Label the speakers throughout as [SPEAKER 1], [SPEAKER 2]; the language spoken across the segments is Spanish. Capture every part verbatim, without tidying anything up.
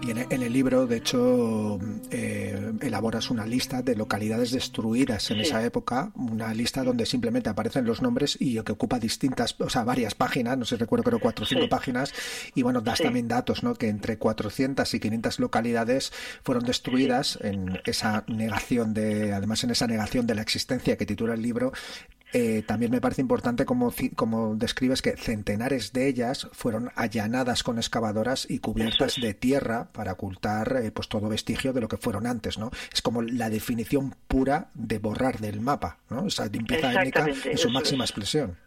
[SPEAKER 1] Y en, en el libro, de hecho, eh, elaboras una lista de localidades destruidas en sí. esa época, una lista donde simplemente aparecen los nombres y que ocupa distintas, o sea, varias páginas, no sé, recuerdo que eran cuatro o cinco sí. páginas, y bueno, das sí. también datos, ¿no? Que entre cuatrocientas y quinientas localidades fueron destruidas sí. en esa negación de, además en esa negación de la existencia que titula el libro. Eh, también me parece importante como, como describes que centenares de ellas fueron allanadas con excavadoras y cubiertas es. de tierra para ocultar eh, pues todo vestigio de lo que fueron antes, ¿no? Es como la definición pura de borrar del mapa, ¿no? Esa limpieza étnica en su máxima es. expresión.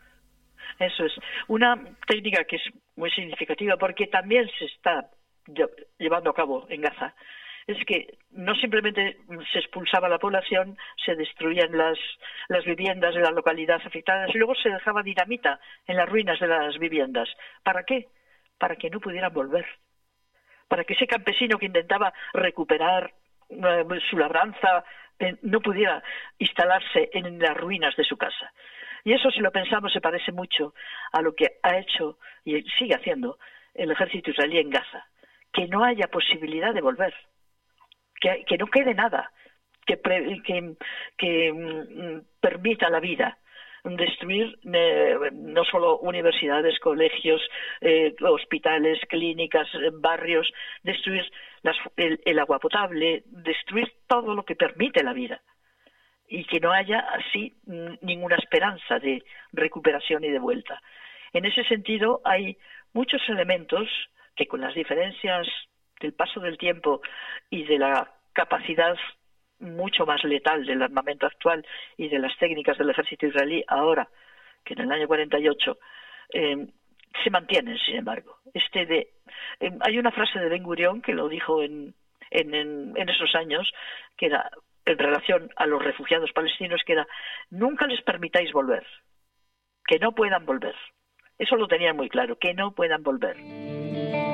[SPEAKER 2] Eso es una técnica que es muy significativa porque también se está llevando a cabo en Gaza. Es que no simplemente se expulsaba la población, se destruían las, las viviendas de la localidad afectadas y luego se dejaba dinamita en las ruinas de las viviendas. ¿Para qué? Para que no pudieran volver. Para que ese campesino que intentaba recuperar eh, su labranza eh, no pudiera instalarse en las ruinas de su casa. Y eso, si lo pensamos, se parece mucho a lo que ha hecho y sigue haciendo el ejército israelí en Gaza. Que no haya posibilidad de volver. Que, que no quede nada que, pre, que, que mm, permita la vida, destruir eh, no solo universidades, colegios, eh, hospitales, clínicas, eh, barrios, destruir las, el, el agua potable, destruir todo lo que permite la vida y que no haya así mm, ninguna esperanza de recuperación y de vuelta. En ese sentido hay muchos elementos que con las diferencias del paso del tiempo y de la capacidad mucho más letal del armamento actual y de las técnicas del ejército israelí ahora que en el año cuarenta y ocho eh, se mantienen, sin embargo. Este de eh, hay una frase de Ben Gurión que lo dijo en, en, en, en esos años, que era en relación a los refugiados palestinos, que era: nunca les permitáis volver, que no puedan volver. Eso lo tenían muy claro, que no puedan volver.